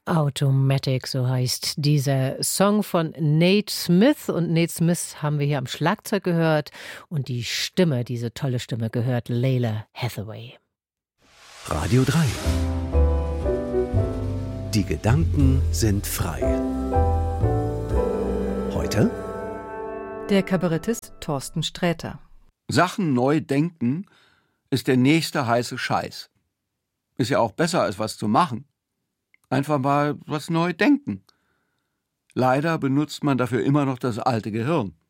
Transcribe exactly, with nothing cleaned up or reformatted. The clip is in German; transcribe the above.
Automatic, so heißt dieser Song von Nate Smith. Und Nate Smith haben wir hier am Schlagzeug gehört. Und die Stimme, diese tolle Stimme, gehört Lalah Hathaway. Radio drei. Die Gedanken sind frei. Heute der Kabarettist Thorsten Sträter. Sachen neu denken ist der nächste heiße Scheiß. Ist ja auch besser, als was zu machen. Einfach mal was neu denken. Leider benutzt man dafür immer noch das alte Gehirn.